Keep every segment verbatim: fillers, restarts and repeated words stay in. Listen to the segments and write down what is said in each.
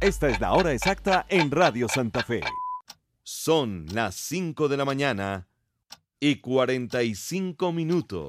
Esta es la hora exacta en Radio Santa Fe. Son las cinco de la mañana y cuarenta y cinco minutos.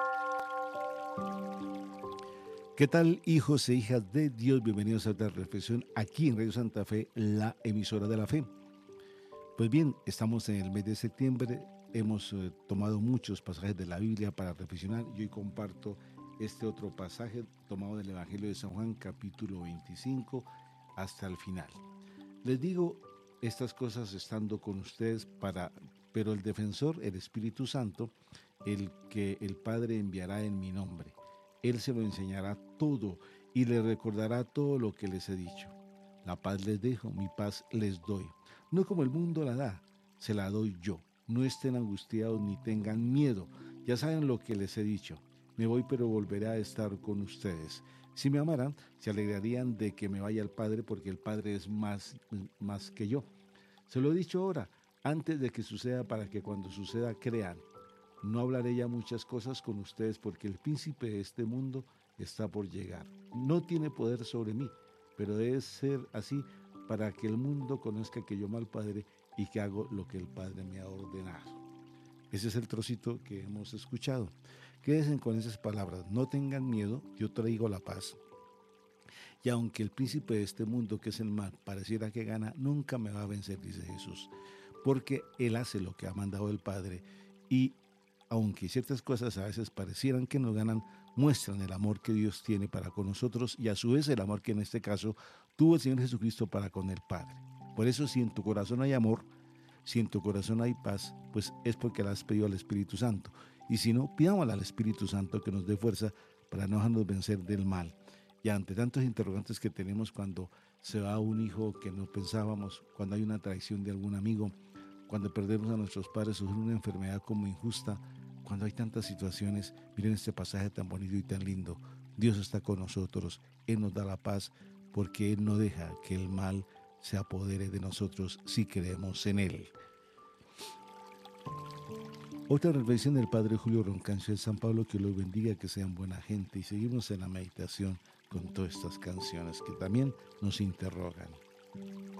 ¿Qué tal, hijos e hijas de Dios? Bienvenidos a otra reflexión aquí en Radio Santa Fe, la emisora de la fe. Pues bien, estamos en el mes de septiembre, hemos eh, tomado muchos pasajes de la Biblia para reflexionar y hoy comparto este otro pasaje tomado del Evangelio de San Juan, capítulo veinticinco, hasta el final. Les digo estas cosas estando con ustedes para, pero el defensor, el Espíritu Santo, el que el Padre enviará en mi nombre, Él se lo enseñará todo y les recordará todo lo que les he dicho. La paz les dejo, mi paz les doy. No como el mundo la da, se la doy yo. No estén angustiados ni tengan miedo. Ya saben lo que les he dicho. Me voy, pero volveré a estar con ustedes. Si me amaran, se alegrarían de que me vaya al Padre, porque el Padre es más, más que yo. Se lo he dicho ahora, antes de que suceda, para que cuando suceda crean. No hablaré ya muchas cosas con ustedes porque el príncipe de este mundo está por llegar. No tiene poder sobre mí, pero debe ser así para que el mundo conozca que yo amo al Padre y que hago lo que el Padre me ha ordenado. Ese es el trocito que hemos escuchado. Quédense con esas palabras. No tengan miedo, yo traigo la paz. Y aunque el príncipe de este mundo, que es el mal, pareciera que gana, nunca me va a vencer, dice Jesús. Porque Él hace lo que ha mandado el Padre y aunque ciertas cosas a veces parecieran que nos ganan, muestran el amor que Dios tiene para con nosotros y a su vez el amor que en este caso tuvo el Señor Jesucristo para con el Padre. Por eso, si en tu corazón hay amor, si en tu corazón hay paz, pues es porque le has pedido al Espíritu Santo. Y si no, pidámosle al Espíritu Santo que nos dé fuerza para no dejarnos vencer del mal. Y ante tantos interrogantes que tenemos cuando se va un hijo que no pensábamos, cuando hay una traición de algún amigo, cuando perdemos a nuestros padres, sufrir una enfermedad como injusta, cuando hay tantas situaciones, miren este pasaje tan bonito y tan lindo. Dios está con nosotros, Él nos da la paz porque Él no deja que el mal se apodere de nosotros si creemos en Él. Otra reflexión del Padre Julio Roncancio de San Pablo, que los bendiga, que sean buena gente, y seguimos en la meditación con todas estas canciones que también nos interrogan.